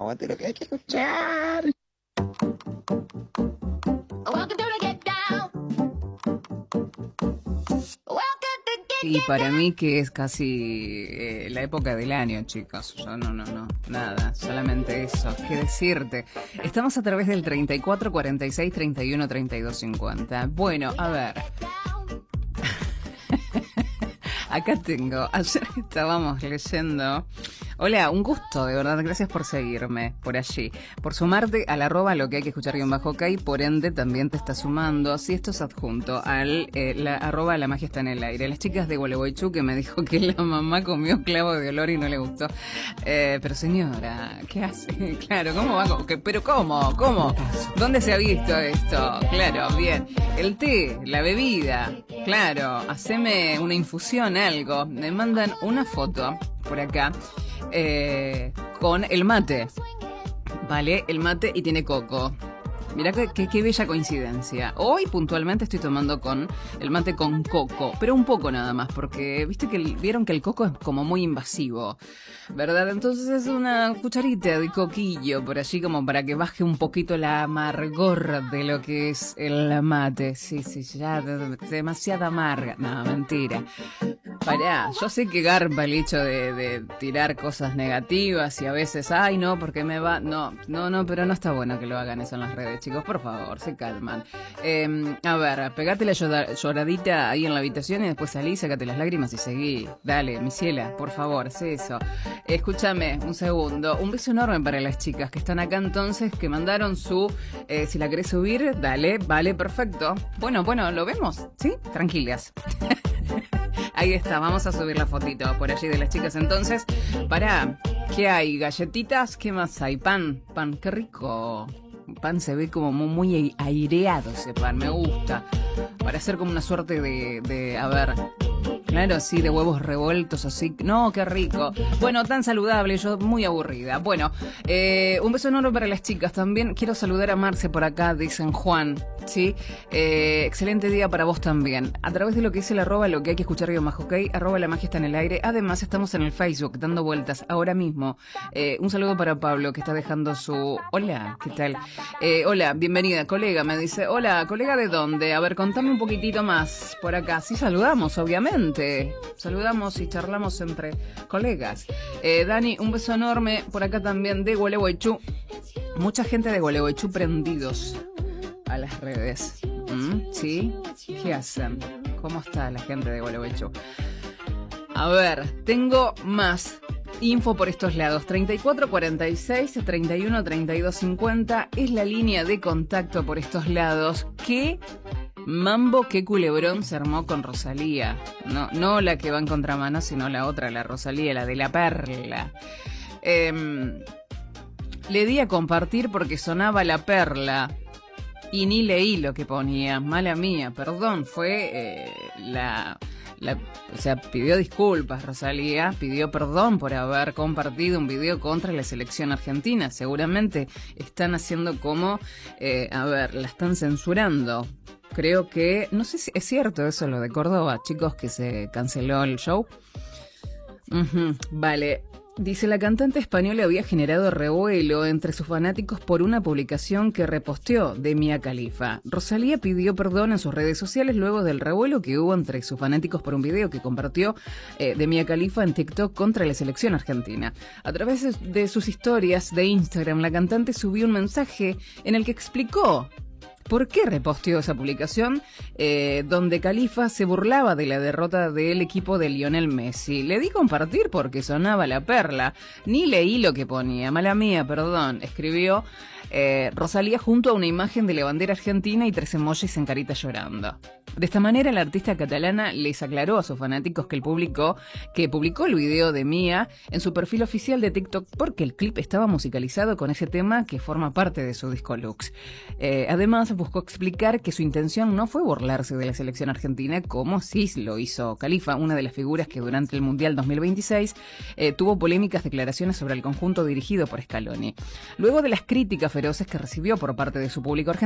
Aguante lo que hay que escuchar. Y para mí que es casi la época del año, chicos. Yo no, nada, solamente eso. ¿Qué decirte? Estamos a través del 34 46 31 32 50. Bueno, a ver. Acá tengo, ayer estábamos leyendo. Hola, un gusto, de verdad, gracias por seguirme por allí, por sumarte al @ lo que hay que escuchar _ok, por ende también te está sumando, así esto es adjunto al @ la magia está en el aire. Las chicas de Gualeguaychú que me dijo que la mamá comió clavo de olor y no le gustó. Pero señora, ¿qué hace? Claro, ¿cómo va? ¿Pero cómo? ¿Cómo? ¿Dónde se ha visto esto? Claro, bien. El té, la bebida, claro, haceme una infusión, algo. Me mandan una foto por acá. Con el mate, ¿vale? El mate y tiene coco. Mirá qué bella coincidencia. Hoy puntualmente estoy tomando con el mate con coco, pero un poco nada más, porque vieron que el coco es como muy invasivo, ¿verdad? Entonces es una cucharita de coquillo por allí como para que baje un poquito la amargor de lo que es el mate. Sí, ya demasiada amarga. No, mentira. Pará, yo sé que garpa el hecho de tirar cosas negativas y a veces, ay no, porque me va... No, pero no está bueno que lo hagan eso en las redes, chicos, por favor, se calman. A ver, pegate la lloradita ahí en la habitación y después salí, sacate las lágrimas y seguí. Dale, mi ciela, por favor, sé eso. Escúchame, un segundo. Un beso enorme para las chicas que están acá entonces, que mandaron su... si la querés subir, dale, vale, perfecto. Bueno, lo vemos, ¿sí? Tranquilas. Ahí está, vamos a subir la fotito por allí de las chicas entonces. Pará, ¿qué hay? ¿Galletitas? ¿Qué más hay? Pan, qué rico. Pan se ve como muy aireado ese pan, me gusta. Para hacer como una suerte de a ver... Claro, sí, de huevos revueltos, así. No, qué rico. Bueno, tan saludable, yo muy aburrida. Bueno, un beso enorme para las chicas. También quiero saludar a Marce por acá de San Juan, ¿sí? Excelente día para vos también. A través de lo que es el @ lo que hay que escuchar _ok, @ la magia está en el aire. Además, estamos en el Facebook dando vueltas ahora mismo. Un saludo para Pablo, que está dejando su... Hola, ¿qué tal? Hola, bienvenida, colega, me dice. Hola, colega, ¿de dónde? A ver, contame un poquitito más por acá. Sí, saludamos, obviamente. Saludamos y charlamos entre colegas. Dani, un beso enorme por acá también de Gualeguaychú. Mucha gente de Gualeguaychú prendidos a las redes. ¿Sí? ¿Qué hacen? ¿Cómo está la gente de Gualeguaychú? A ver, tengo más info por estos lados. 34 46 31 32 50 es la línea de contacto por estos lados. ¿Qué mambo, qué culebrón se armó con Rosalía? No la que va en contramano, sino la otra, la Rosalía, la de la perla. Le di a compartir porque sonaba la perla y ni leí lo que ponía. Mala mía, perdón, fue o sea, pidió disculpas Rosalía, pidió perdón por haber compartido un video contra la selección argentina. Seguramente están haciendo como, la están censurando. Creo que, no sé si es cierto eso lo de Córdoba, chicos, que se canceló el show. Vale. Dice, la cantante española había generado revuelo entre sus fanáticos por una publicación que reposteó de Mia Khalifa. Rosalía pidió perdón en sus redes sociales luego del revuelo que hubo entre sus fanáticos por un video que compartió de Mia Khalifa en TikTok contra la selección argentina. A través de sus historias de Instagram, la cantante subió un mensaje en el que explicó ¿por qué reposteó esa publicación donde Khalifa se burlaba de la derrota del equipo de Lionel Messi? Le di compartir porque sonaba la perla. Ni leí lo que ponía. Mala mía, perdón. Escribió Rosalía junto a una imagen de la bandera argentina y 3 emojis en carita llorando. De esta manera, la artista catalana les aclaró a sus fanáticos que publicó el video de Mia en su perfil oficial de TikTok porque el clip estaba musicalizado con ese tema que forma parte de su disco Lux. Además, buscó explicar que su intención no fue burlarse de la selección argentina, como sí lo hizo Khalifa, una de las figuras que durante el Mundial 2026 tuvo polémicas declaraciones sobre el conjunto dirigido por Scaloni. Luego de las críticas feroces que recibió por parte de su público argentino,